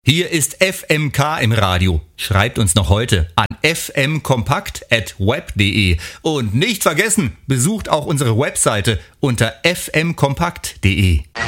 Hier ist FMK im Radio. Schreibt uns noch heute an fmkompakt@web.de. Und nicht vergessen, besucht auch unsere Webseite unter fmkompakt.de.